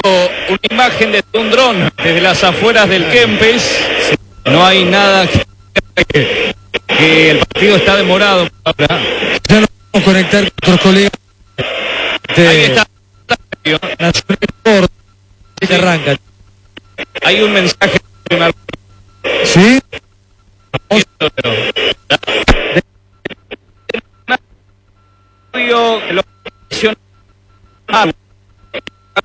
una imagen desde un dron, desde las afueras del Kempes. No hay nada que el partido está demorado ahora. Ya nos vamos a conectar con otros colegas Ahí está. Nacional Sport. Sí. Que arranca. Hay un mensaje. ¿Sí?